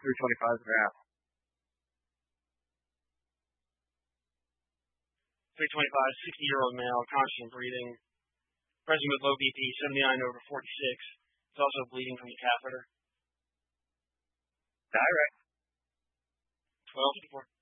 325 and a half. 325, 60-year-old male, constant breathing, present with low BP, 79/46. It's also bleeding from the catheter. Direct. 1254.